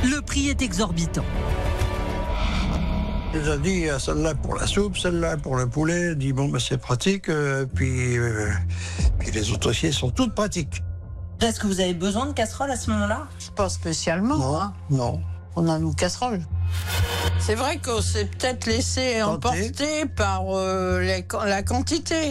Le prix est exorbitant. Il a dit celle-là pour la soupe, celle-là pour le poulet. Il dit bon, ben, c'est pratique. Puis les autres aussi sont toutes pratiques. Est-ce que vous avez besoin de casseroles à ce moment-là? Pas spécialement. Non, Hein. non. On a nos casseroles. C'est vrai qu'on s'est peut-être laissé emporter par la quantité.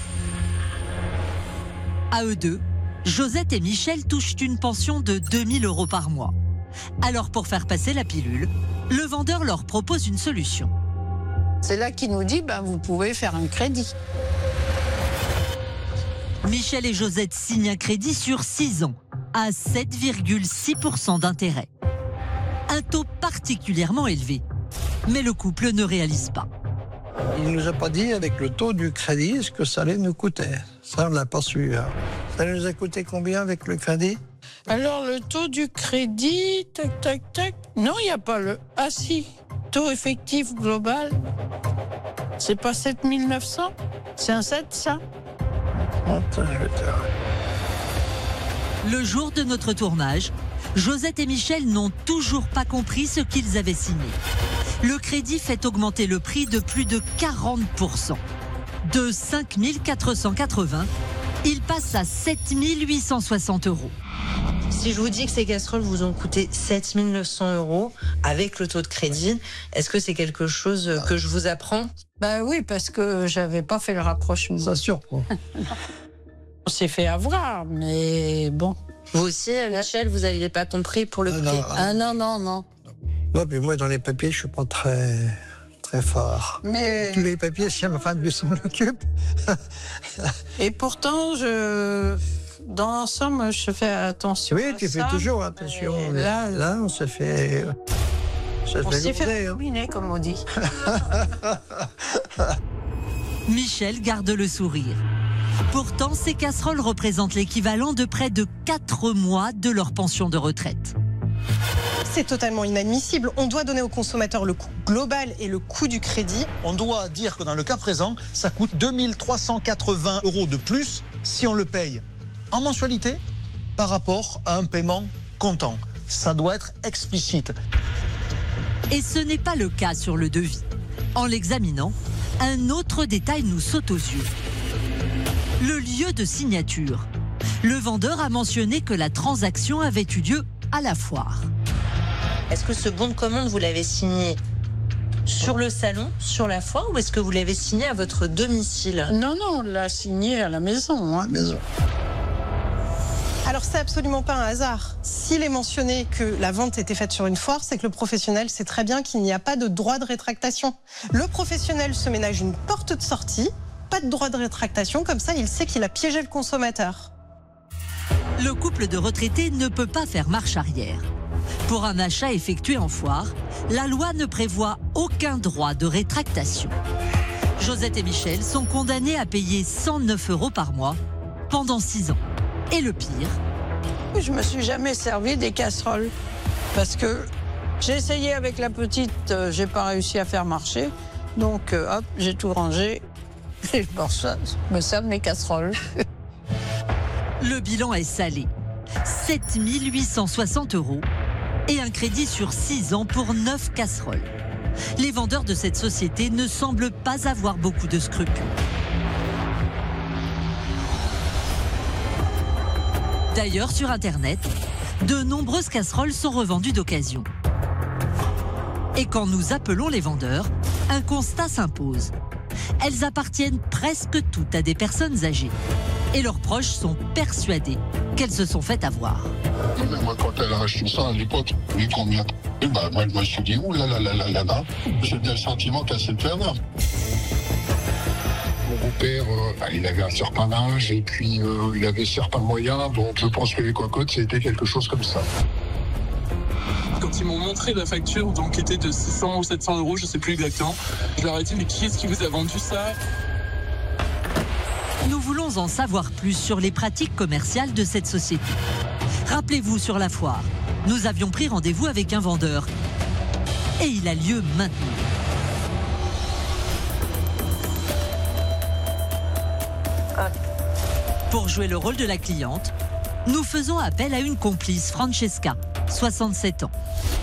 À eux deux, Josette et Michel touchent une pension de 2 000 € par mois. Alors pour faire passer la pilule, le vendeur leur propose une solution. C'est là qu'il nous dit, vous pouvez faire un crédit. Michel et Josette signent un crédit sur 6 ans à 7,6% d'intérêt. Un taux particulièrement élevé. Mais le couple ne réalise pas. Il ne nous a pas dit avec le taux du crédit ce que ça allait nous coûter. Ça, on ne l'a pas su. Hein. Ça nous a coûté combien avec le crédit? Alors, le taux du crédit, tac, tac, tac. Non, il n'y a pas le... Ah si, taux effectif global. C'est pas 7 900? C'est un 7, ça? Attends, je vais te dire. Le jour de notre tournage, Josette et Michel n'ont toujours pas compris ce qu'ils avaient signé. Le crédit fait augmenter le prix de plus de 40%. De 5 480, il passe à 7 860 €. Si je vous dis que ces casseroles vous ont coûté 7 900 € avec le taux de crédit, est-ce que c'est quelque chose que je vous apprends? Oui, parce que j'avais pas fait le rapprochement. Ça surprend. On s'est fait avoir, mais bon. Vous aussi, Michel, vous n'aviez pas compris pour le prix? Non. Non, puis moi, dans les papiers, je suis pas très fort. Mais... Tous les papiers, si ma femme s'en occupe. Et pourtant, dans l'ensemble, je fais attention. Oui, à tu fais ça. toujours attention. Et Là, on se fait... On s'est fait lourder, hein. ruminer, comme on dit. Michel garde le sourire. Pourtant, ces casseroles représentent l'équivalent de près de 4 mois de leur pension de retraite. C'est totalement inadmissible. On doit donner aux consommateurs le coût global et le coût du crédit. On doit dire que dans le cas présent, ça coûte 2 380 € de plus si on le paye en mensualité par rapport à un paiement comptant. Ça doit être explicite. Et ce n'est pas le cas sur le devis. En l'examinant, un autre détail nous saute aux yeux. Le lieu de signature. Le vendeur a mentionné que la transaction avait eu lieu à la foire. Est-ce que ce bon de commande, vous l'avez signé sur le salon, sur la foire, ou est-ce que vous l'avez signé à votre domicile? Non, on l'a signé à la maison. Hein. Maison. Alors c'est absolument pas un hasard. S'il est mentionné que la vente était faite sur une foire, c'est que le professionnel sait très bien qu'il n'y a pas de droit de rétractation. Le professionnel se ménage une porte de sortie, pas de droit de rétractation, comme ça il sait qu'il a piégé le consommateur. Le couple de retraités ne peut pas faire marche arrière. Pour un achat effectué en foire, la loi ne prévoit aucun droit de rétractation. Josette et Michel sont condamnés à payer 109 € par mois pendant 6 ans. Et le pire, Je me suis jamais servi des casseroles parce que j'ai essayé avec la petite, j'ai pas réussi à faire marcher. Donc hop, j'ai tout rangé et je me sers de mes casseroles. le bilan est salé. 7 860 € et un crédit sur 6 ans pour 9 casseroles. Les vendeurs de cette société ne semblent pas avoir beaucoup de scrupules. D'ailleurs, sur Internet, de nombreuses casseroles sont revendues d'occasion. Et quand nous appelons les vendeurs, un constat s'impose. Elles appartiennent presque toutes à des personnes âgées. Et leurs proches sont persuadés qu'elles se sont faites avoir. Moi, quand elle a acheté ça à l'époque, oui, combien? Et moi, je me suis dit, ouh là là là là là là, j'ai bien le sentiment qu'elle s'est fait avoir. Mon beau-père, il avait un certain âge et puis il avait certains moyens, donc je pense que les cocottes, c'était quelque chose comme ça. Quand ils m'ont montré la facture, donc qui était de 600 ou 700 €, je sais plus exactement, je leur ai dit, mais qui est-ce qui vous a vendu ça? Nous voulons en savoir plus sur les pratiques commerciales de cette société. Rappelez-vous, sur la foire, nous avions pris rendez-vous avec un vendeur. Et il a lieu maintenant. Pour jouer le rôle de la cliente, nous faisons appel à une complice, Francesca, 67 ans.